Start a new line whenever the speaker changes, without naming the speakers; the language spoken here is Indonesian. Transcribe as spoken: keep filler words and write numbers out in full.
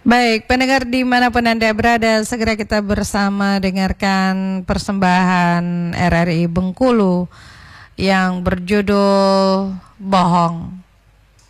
Baik, pendengar dimanapun Anda berada, segera kita bersama dengarkan persembahan R R I Bengkulu yang berjudul Bohong.